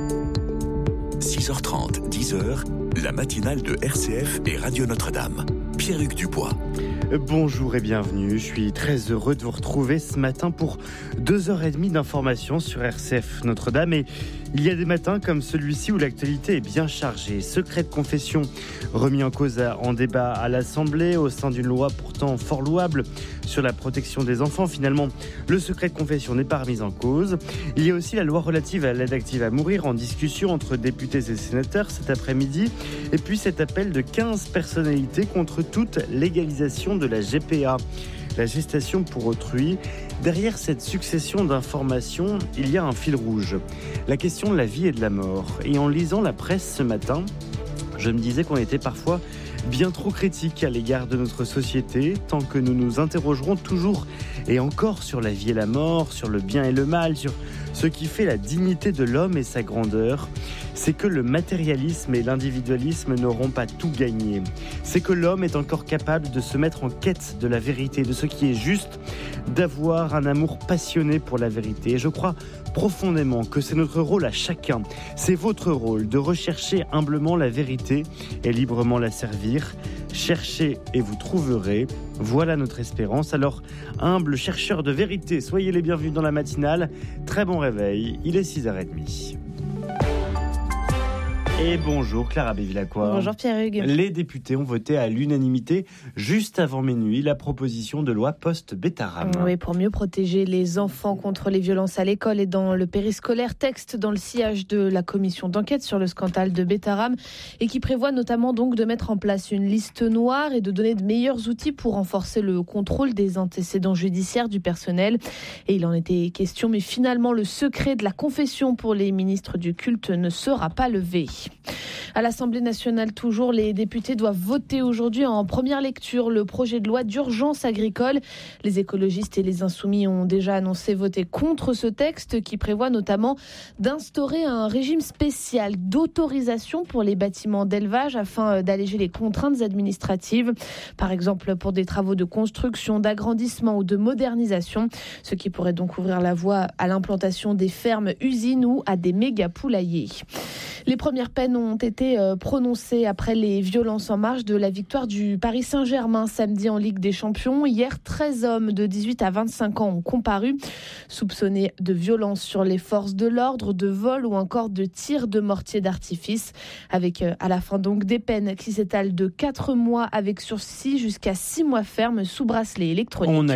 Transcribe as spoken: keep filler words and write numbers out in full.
six heures trente, dix heures, la matinale de R C F et Radio Notre-Dame. Pierre-Hugues Dubois. Bonjour et bienvenue, je suis très heureux de vous retrouver ce matin pour deux heures et demie d'informations sur R C F Notre-Dame. Et il y a des matins comme celui-ci où l'actualité est bien chargée. Secret de confession remis en cause en débat à l'Assemblée au sein d'une loi pourtant fort louable sur la protection des enfants. Finalement, le secret de confession n'est pas remis en cause. Il y a aussi la loi relative à l'aide active à mourir en discussion entre députés et sénateurs cet après-midi. Et puis cet appel de quinze personnalités contre toute légalisation de la G P A, la gestation pour autrui. Derrière cette succession d'informations, il y a un fil rouge, la question de la vie et de la mort. Et en lisant la presse ce matin, je me disais qu'on était parfois bien trop critique à l'égard de notre société, tant que nous nous interrogerons toujours et encore sur la vie et la mort, sur le bien et le mal, sur ce qui fait la dignité de l'homme et sa grandeur. C'est que le matérialisme et l'individualisme n'auront pas tout gagné. C'est que l'homme est encore capable de se mettre en quête de la vérité, de ce qui est juste, d'avoir un amour passionné pour la vérité. Et je crois profondément que c'est notre rôle à chacun, c'est votre rôle de rechercher humblement la vérité et librement la servir. Cherchez et vous trouverez, voilà notre espérance. Alors, humbles chercheurs de vérité, soyez les bienvenus dans la matinale. Très bon réveil, il est six heures trente. Et bonjour Clara Bévilacqua. Bonjour Pierre-Hugues. Les députés ont voté à l'unanimité, juste avant minuit, la proposition de loi post-Bétarame. Oui, pour mieux protéger les enfants contre les violences à l'école et dans le périscolaire. Texte dans le sillage de la commission d'enquête sur le scandale de Bétarame et qui prévoit notamment donc de mettre en place une liste noire et de donner de meilleurs outils pour renforcer le contrôle des antécédents judiciaires du personnel. Et il en était question, mais finalement le secret de la confession pour les ministres du culte ne sera pas levé. À l'Assemblée nationale, toujours, les députés doivent voter aujourd'hui en première lecture le projet de loi d'urgence agricole. Les écologistes et les insoumis ont déjà annoncé voter contre ce texte qui prévoit notamment d'instaurer un régime spécial d'autorisation pour les bâtiments d'élevage afin d'alléger les contraintes administratives, par exemple pour des travaux de construction, d'agrandissement ou de modernisation, ce qui pourrait donc ouvrir la voie à l'implantation des fermes, usines ou à des méga poulaillers. Les premières peines ont été prononcées après les violences en marge de la victoire du Paris Saint-Germain samedi en Ligue des Champions. Hier, treize hommes de dix-huit à vingt-cinq ans ont comparu, soupçonnés de violences sur les forces de l'ordre, de vol ou encore de tir de mortier d'artifice, avec à la fin donc des peines qui s'étalent de quatre mois avec sursis jusqu'à six mois ferme sous bracelet électronique.